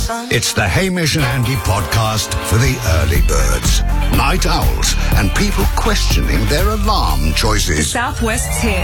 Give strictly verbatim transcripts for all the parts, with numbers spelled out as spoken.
It's the Hamish and Andy podcast for the early birds, night owls, and people questioning their alarm choices. Southwest's here.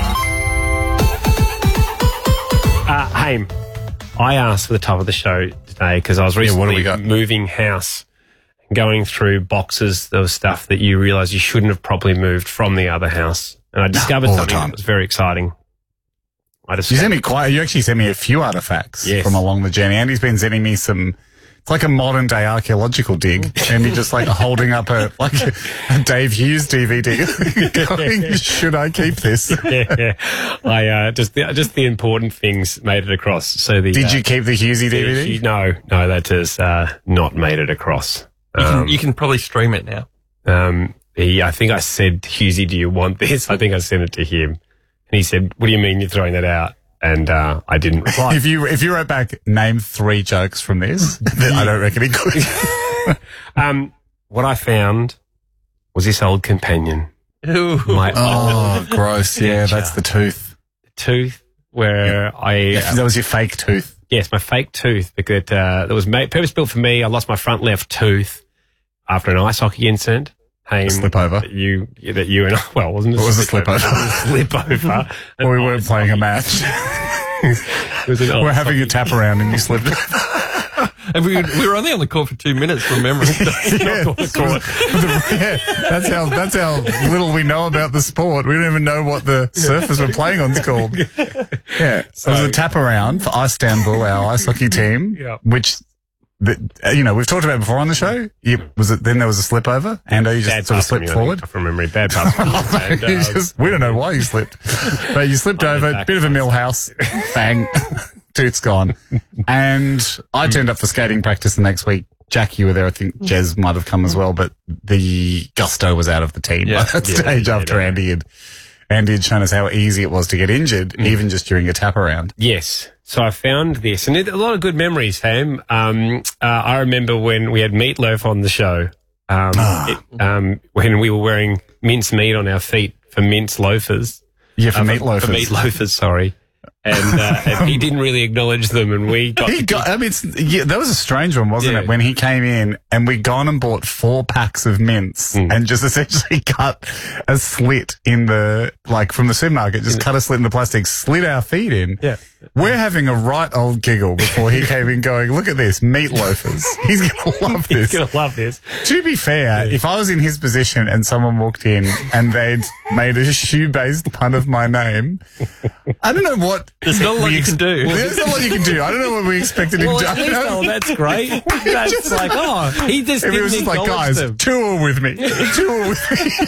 Uh, Haim, I asked for the top of the show today because I was recently yeah, what do we got? moving house, going through boxes of stuff that you realise you shouldn't have properly moved from the other house. And I discovered all the something time. that was very exciting. I You discovered, sent me quite. You actually sent me a few artifacts Yes. from along the journey. Andy's been sending me some. It's like a modern day archaeological dig, and you're just like holding up a like a, a Dave Hughes D V D. Going, should I keep this? yeah, yeah. I uh, just the, just the important things made it across. So the Did uh, you keep the Hughesy D V D? No, no, that has uh, not made it across. You can, Um, you can probably stream it now. Um, he, I think I said, Hughesy, do you want this? I think I sent it to him. And he said, what do you mean you're throwing that out? And uh, I didn't reply. If you if you wrote back, name three jokes from this, then I don't reckon he could. um, what I found was this old companion. Ooh. My Oh, gross! Yeah, that's the tooth. tooth where I... Yeah, that was your fake tooth. Yes, my fake tooth. Because uh, that was made, purpose-built for me. I lost my front left tooth after an ice hockey incident. Haim, Slip over. That you, that you and I... Well, wasn't it? It was a slip over. Slip over. Well, we weren't playing a match. It was an We're ice having a hockey- tap around and you slipped. And we, we were only on the court for two minutes from memory. Yeah, yeah, that's how that's how little we know about the sport. We don't even know what the surface we're playing on is called. Yeah, so it was a tap around for Istanbul, our ice hockey team, Yeah. which the, uh, you know we've talked about before on the show. You, was it then there was a slip over, and you just Bad sort of pass from slipped you, I forward. think, From memory, bad pass from you. And, You uh, just- we don't know why you slipped, but you slipped I'll be over. back. Bit of a Millhouse, bang, tooth's gone. And I turned up for skating practice the next week. Jack, you were there. I think Jez might have come as well, but the gusto was out of the team Yeah. by that Yeah, stage yeah, after yeah. Andy had Andy had shown us how easy it was to get injured, even just during a tap around. Yes. So I found this, and it, a lot of good memories, Ham. Um, uh, I remember when we had Meatloaf on the show, um, it, um, when we were wearing mince meat on our feet for mince loafers. Yeah, for Uh, meat loafers. For meat loafers, sorry. And, uh, and he didn't really acknowledge them, and we got He to got, I mean, it's, yeah, that was a strange one, wasn't Yeah. it? When he came in and we'd gone and bought four packs of mints Mm. and just essentially cut a slit in the, like from the supermarket, just cut a slit in the plastic, slid our feet in. Yeah. We're having a right old giggle before he came in going, look at this, meat loafers. He's going to love He's this. going to love this. To be fair, if I was in his position and someone walked in and they'd made a shoe-based pun of my name, I don't know what... There's not a lot we you ex- can do. Well, there's not a lot you can do. I don't know what we expected him Well, to at do. least, I don't oh, know. that's great. That's Just- like, oh, he just If didn't it was just like, acknowledge guys, them. tour with me. Tour with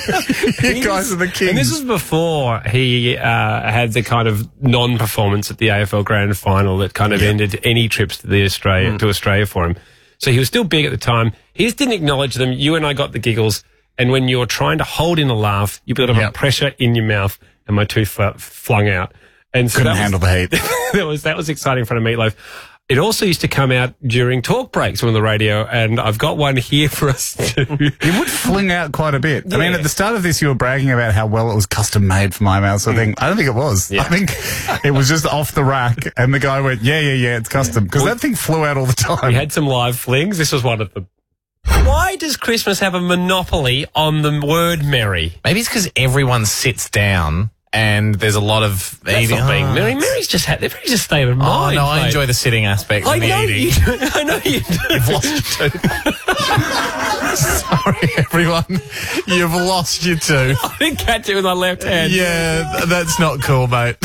me. You guys are the kings. And this was before he uh, had the kind of non-performance at the A F L Grand Final that kind of ended any trips to the Australia Mm. to Australia for him. So he was still big at the time. He just didn't acknowledge them. You and I got the giggles. And when you're trying to hold in a laugh, you build up Yep. a pressure in your mouth, and my tooth fl- flung out. And so Couldn't that handle was, the heat. that was that was exciting in front of Meatloaf. It also used to come out during talk breaks on the radio, and I've got one here for us to. It would fling out quite a bit. I mean, Yeah. at the start of this, you were bragging about how well it was custom made for my mouth sort of thing. I don't think it was. Yeah. I think it was just off the rack, and the guy went, yeah, yeah, yeah, it's custom. Because that thing flew out all the time. We had some live flings. This was one of them. Why does Christmas have a monopoly on the word merry? Maybe it's because everyone sits down and there's a lot of That's eating. not being Oh, merry. Merry's just had, Merry's just state of Oh, mind. no, I mate. enjoy the sitting aspect I and the know eating. you do. I know you do. You've lost your tooth. Sorry, everyone. You've lost your tooth. I didn't catch it with my left hand. Yeah, th- that's not cool, mate.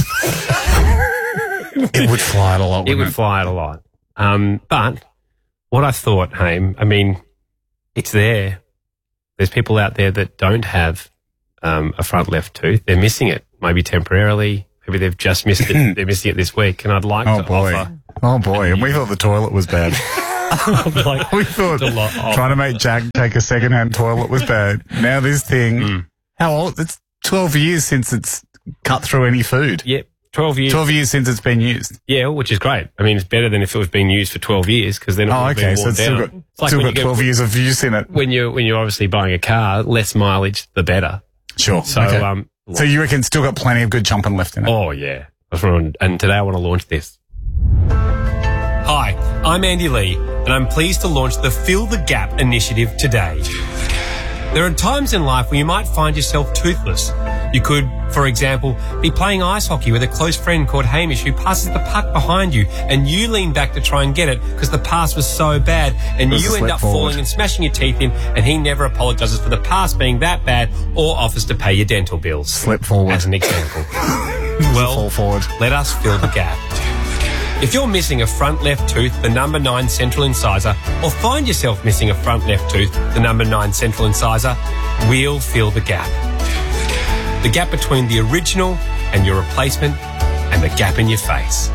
It would fly out a lot, It wouldn't would it? fly out a lot. Um, but what I thought, Haim, I mean, it's there. There's people out there that don't have um, a front left tooth. They're missing it, maybe temporarily. Maybe they've just missed it. They're missing it this week. And I'd like Oh, to boy. offer. Oh, boy. And we thought the toilet was bad. like, We thought a lot of- trying to make Jack take a second-hand toilet was bad. Now this thing, Mm. how old? It's twelve years since it's cut through any food. yeah, twelve years. twelve years since it's been used. Yeah, which is great. I mean, it's better than if it was being used for twelve years because then it Oh, would have okay. been So worn it's still down. got, It's like still when got you get- twelve years of use in it. When you're when you're obviously buying a car, less mileage, the better. Sure. So, okay. um, so you reckon it's still got plenty of good chumping left in it? oh yeah, that's what I want- and today I want to launch this. Hi, I'm Andy Lee, and I'm pleased to launch the Fill the Gap initiative today. There are times in life where you might find yourself toothless. You could, for example, be playing ice hockey with a close friend called Hamish who passes the puck behind you and you lean back to try and get it because the pass was so bad and There's you end up forward. falling and smashing your teeth in and he never apologises for the pass being that bad or offers to pay your dental bills. Slip forward. As an example. Well, Fall forward. let us fill the gap. If you're missing a front left tooth, the number nine central incisor, or find yourself missing a front left tooth, the number nine central incisor, we'll fill the gap. The gap between the original and your replacement, and the gap in your face.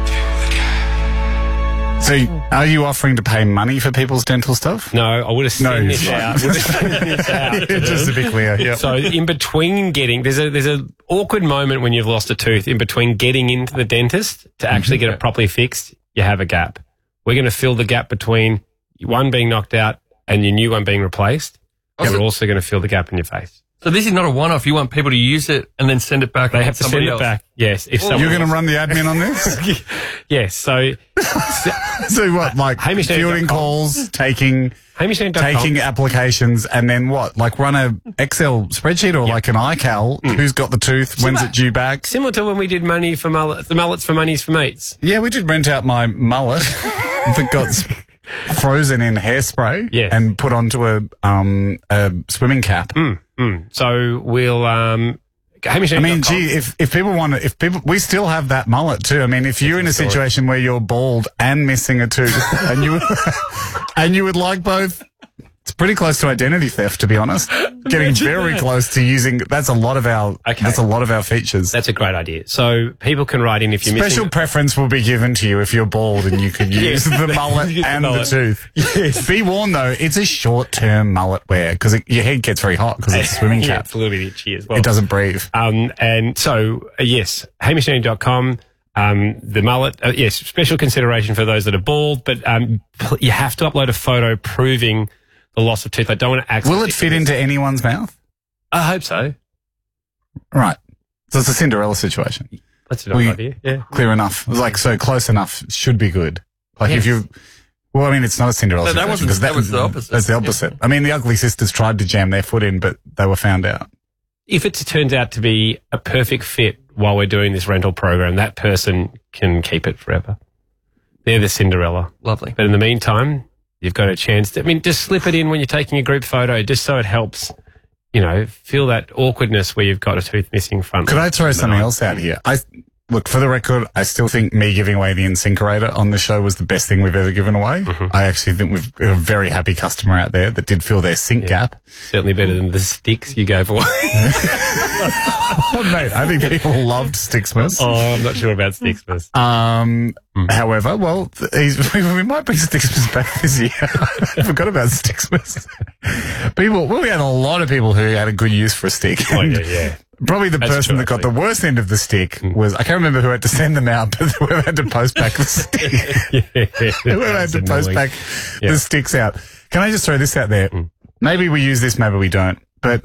So, are you offering to pay money for people's dental stuff? No, I would have sent No, this you're out. Would have sent this out to Just to them. be clear. Yeah. So in between getting, there's a there's a awkward moment when you've lost a tooth in between getting into the dentist to actually get it properly fixed. You have a gap. We're going to fill the gap between one being knocked out and your new one being replaced. And so- we're also going to fill the gap in your face. So this is not a one-off. You want people to use it and then send it back. They have to send somebody it else. back. Yes, if Well, someone You're going to run the admin on this? yes. So So what, like Hamish Dent dot fielding com. calls, taking Hamish Dent dot com. taking applications, and then what? Like run a Excel spreadsheet or like an iCal? Mm. Who's got the tooth? When's it due back? Similar to when we did money for mullet, the mullets for monies for mates. Yeah, we did rent out my mullet that got s- frozen in hairspray Yes. and put onto a um a swimming cap. Mm, mm. So we'll um. Hamish I mean, Dent dot com. gee, if, if people want to, if people, we still have that mullet too. I mean, if you're in a story. situation where you're bald and missing a tooth and you, and you would like both, it's pretty close to identity theft, to be honest. Getting Imagine very that. close to using, that's a lot of our, Okay. that's a lot of our features. That's a great idea. So people can write in if you're Special missing. preference will be given to you if you're bald and you could use the mullet Use the and mullet. the tooth. Yes. Be warned though, it's a short-term mullet wear because your head gets very hot because it's a swimming yeah, cap. it's a little bit itchy as well. It doesn't breathe. Um, and so, uh, yes, hamish dent dot com, um, the mullet, uh, yes, special consideration for those that are bald, but um, pl- you have to upload a photo proving the loss of tooth. I don't want to accidentally. Will it fit into anyone's mouth? I hope so. Right. So it's a Cinderella situation. That's an Well, you- idea. Yeah. Clear enough. Like, so close enough should be good. Like Yes. if you, well, I mean, it's not a Cinderella No, that situation. wasn't- 'cause that was the opposite. That's the opposite. I mean, the Ugly Sisters tried to jam their foot in, but they were found out. If it turns out to be a perfect fit while we're doing this rental program, that person can keep it forever. They're the Cinderella. Lovely. But in the meantime, you've got a chance to, I mean, just slip it in when you're taking a group photo, just so it helps, you know, feel that awkwardness where you've got a tooth missing front. Could I throw something No. else out here? I look, for the record, I still think me giving away the InSinkerator on the show was the best thing we've ever given away. I actually think we've got a very happy customer out there that did fill their sink gap. Certainly better than the sticks you gave away. Oh, mate, I think people loved Sticksmas. oh, I'm not sure about Sticksmas. Um, however, well, th- he's, we might bring Sticksmas back this year. I forgot about Sticksmas. People, well, we had a lot of people who had a good use for a stick. Oh, And yeah, yeah. Probably the That's person true, that got the actually. worst end of the stick was, I can't remember who had to send them out, but whoever had to post back the stick. Whoever had to post back Yeah. the sticks out. Can I just throw this out there? Maybe we use this, maybe we don't, but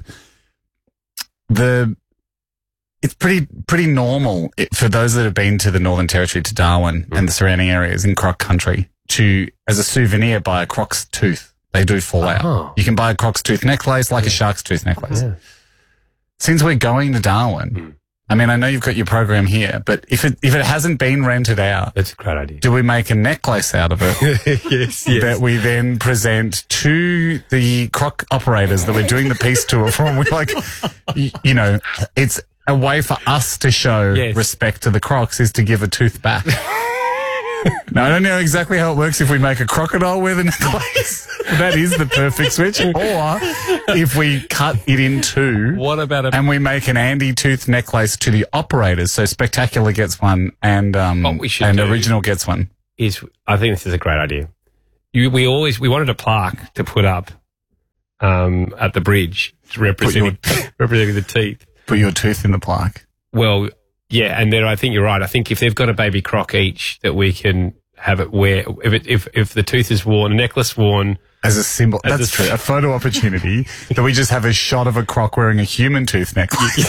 the, it's pretty, pretty normal it, for those that have been to the Northern Territory, to Darwin and the surrounding areas in Croc country to, as a souvenir, buy a Croc's tooth. They do fall out. Oh. You can buy a Croc's tooth necklace like a shark's tooth necklace. Yeah. Since we're going to Darwin, I mean, I know you've got your program here, but if it, if it hasn't been rented out, That's a great idea. do we make a necklace out of it? yes, That we then present to the Croc operators that we're doing the peace tour for. And we're like, y- you know, it's a way for us to show Yes. respect to the Crocs is to give a tooth back. Now, I don't know exactly how it works if we make a crocodile wear the necklace. That is the perfect switch. Or if we cut it in two. What about a And we make an Andy tooth necklace to the operators. So Spectacular gets one and, um, What we should and do- Original gets one. is I think this is a great idea. You, we always we wanted a plaque to put up um, at the bridge representing representing the teeth. Put your tooth in the plaque. Well, yeah, and then I think you're right. I think if they've got a baby croc each, that we can have it wear if it, if if the tooth is worn, a necklace worn. As a symbol. As That's a- true. A photo opportunity that we just have a shot of a croc wearing a human tooth necklace.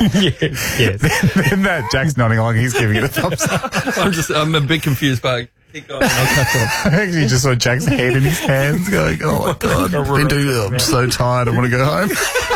yes, yes. Then that Jack's nodding along. He's giving it a thumbs up. I'm just, I'm a bit confused by Keep going. I'll catch up. I actually just saw Jack's head in his hands going, oh my God, I've been doing, I'm so tired, I want to go home.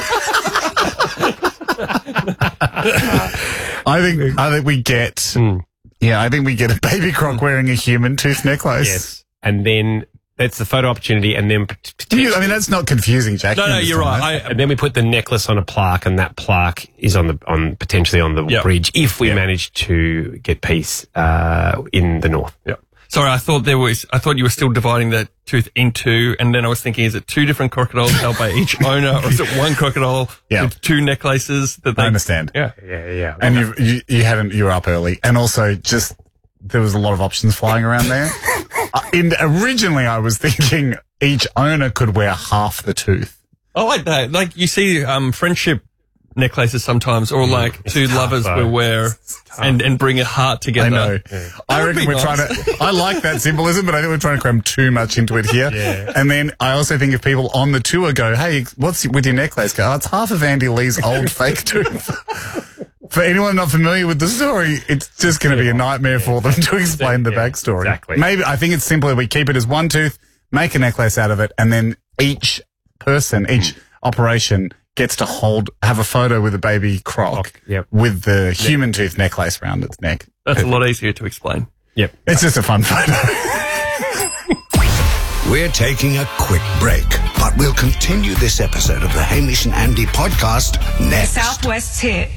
I think I think we get, Mm. yeah, I think we get a baby croc wearing a human tooth necklace. Yes. And then that's the photo opportunity, and then Do you, I mean, that's not confusing, Jack. No, You no, you're right. understand I, and then we put the necklace on a plaque, and that plaque is on the on potentially on the Yep. bridge if we Yep. manage to get peace uh, in the north. yeah. Sorry, I thought there was. I thought you were still dividing that tooth into, and then I was thinking, is it two different crocodiles held by each owner, or is it one crocodile Yeah. with two necklaces that they? I understand. Yeah. Yeah, yeah. And you, you you hadn't you were up early, and also just there was a lot of options flying around there. uh, in originally, I was thinking each owner could wear half the tooth. I like that. Like you see, um, friendship necklaces sometimes, or like it's two tough, lovers though. will wear and and bring a heart together. I know. I That would reckon be we're nice. trying to. I like that symbolism, but I think we're trying to cram too much into it here. Yeah. And then I also think if people on the tour go, "Hey, what's with your necklace?" Go, "Oh, it's half of Andy Lee's old fake tooth." For anyone not familiar with the story, it's just going to be a nightmare for them to explain the Yeah, backstory. exactly. Maybe I think it's simpler we keep it as one tooth, make a necklace out of it, and then each person, each operation gets to hold, have a photo with a baby croc Croc, yep. with the human tooth necklace around its neck. That's a lot easier to explain. Yep. It's just a fun photo. We're taking a quick break, but we'll continue this episode of the Hamish and Andy podcast next. Southwest's hit.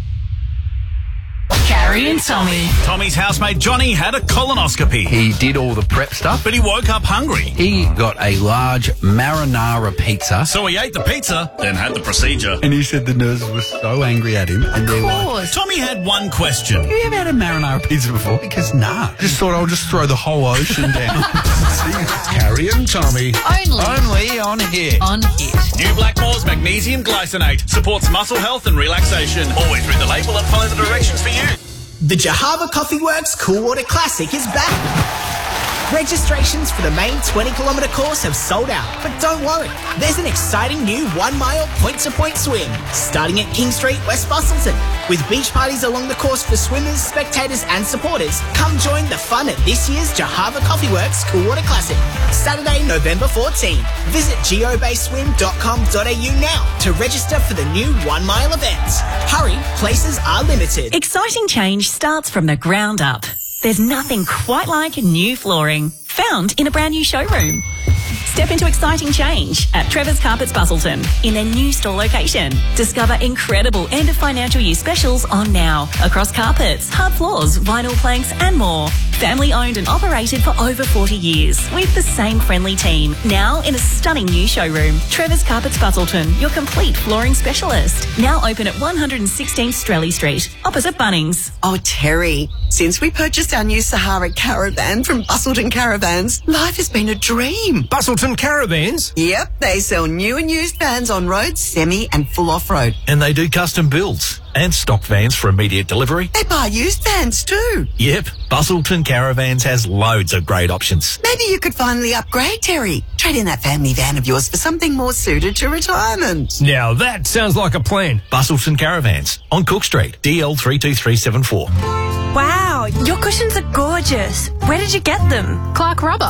Carrie and Tommy. Tommy's housemate Johnny had a colonoscopy, He did all the prep stuff. but he woke up hungry. He got a large marinara pizza. So he ate the pizza, then had the procedure. And he said the nurses were so angry at him. And they're like, Tommy had one question. have you ever had a marinara pizza before? Because nah. Just thought I'll just throw the whole ocean down. Carrie and Tommy. Only Only on here. on Hit. New Blackmore's magnesium glycinate supports muscle health and relaxation. Always read the label and follow the directions for you. The Jahava Coffee Works Cool Water Classic is back. Registrations for the main twenty kilometre course have sold out, but don't worry, there's an exciting new one-mile point-to-point swim starting at King Street, West Bustleton. With beach parties along the course for swimmers, spectators and supporters, come join the fun at this year's Jahava Coffee Works Cool Water Classic, Saturday, November fourteenth. Visit geobase swim dot com dot a u now to register for the new one-mile event. Hurry, places are limited. Exciting change starts from the ground up. There's nothing quite like new flooring found in a brand new showroom. Step into exciting change at Trevor's Carpets Bustleton in their new store location. Discover incredible end of financial year specials on now across carpets, hard floors, vinyl planks and more. Family owned and operated for over forty years with the same friendly team. Now in a stunning new showroom. Trevor's Carpets Bustleton, your complete flooring specialist. Now open at one sixteen Strelly Street, opposite Bunnings. Oh, Terry, since we purchased our new Sahara Caravan from Bustleton Caravans, life has been a dream. Bustleton Caravans? Yep, they sell new and used vans on road, semi and full off-road. And they do custom builds and stock vans for immediate delivery. They buy used vans too. Yep, Bustleton Caravans has loads of great options. Maybe you could finally upgrade, Terry. Trade in that family van of yours for something more suited to retirement. Now that sounds like a plan. Bustleton Caravans on Cook Street, D L three two three seven four. Wow, your cushions are gorgeous. Where did you get them? Clark Rubber.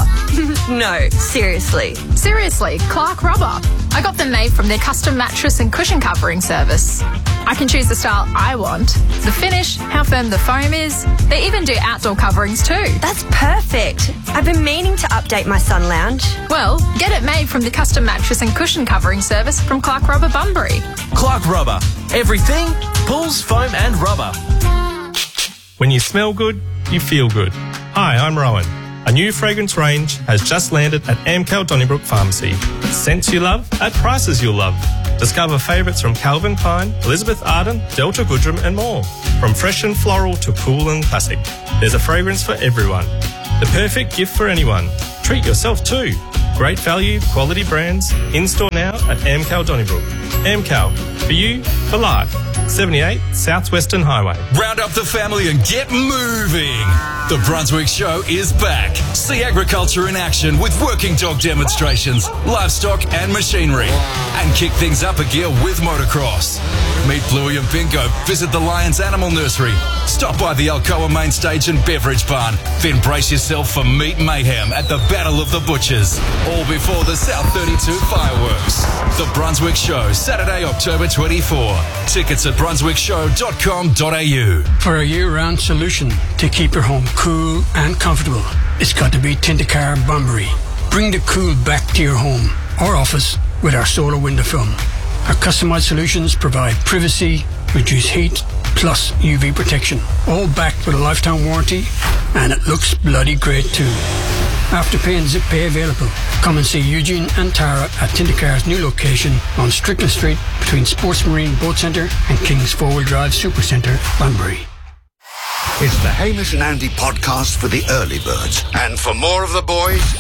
No, seriously. Seriously, Clark Rubber. I got them made from their custom mattress and cushion covering service. I can choose the style I want, the finish, how firm the foam is. They even do outdoor coverings too. That's perfect. I've been meaning to update my sun lounge. Well, get it made from the custom mattress and cushion covering service from Clark Rubber Bunbury. Clark Rubber. Everything, pulls, foam and rubber. When you smell good, you feel good. Hi, I'm Rowan. A new fragrance range has just landed at Amcal Donnybrook Pharmacy. Scents you love at prices you'll love. Discover favourites from Calvin Klein, Elizabeth Arden, Delta Goodrem and more. From fresh and floral to cool and classic, there's a fragrance for everyone. The perfect gift for anyone. Treat yourself too. Great value, quality brands, in-store now at Amcal Donnybrook. Amcal, for you, for life. seventy-eight South Western Highway. Round up the family and get moving. The Brunswick Show is back. See agriculture in action with working dog demonstrations, livestock and machinery. And kick things up a gear with motocross. Meet Bluey and Bingo, visit the Lions Animal Nursery, stop by the Alcoa Main Stage and Beverage Barn, then brace yourself for Meat Mayhem at the Battle of the Butchers, all before the South thirty-two fireworks. The Brunswick Show, Saturday, October twenty-fourth. Tickets at brunswick show dot com dot a u. For a year-round solution to keep your home cool and comfortable, it's got to be Tintacar Bunbury. Bring the cool back to your home or office with our solar window film. Our customized solutions provide privacy, reduce heat, plus U V protection, all backed with a lifetime warranty, and it looks bloody great too. Afterpay and ZipPay available. Come and see Eugene and Tara at Tintacar's new location on Strickland Street between Sports Marine Boat Centre and King's Four-Wheel Drive Supercentre, Bunbury. It's the Hamish and Andy podcast for the early birds. And for more of the boys,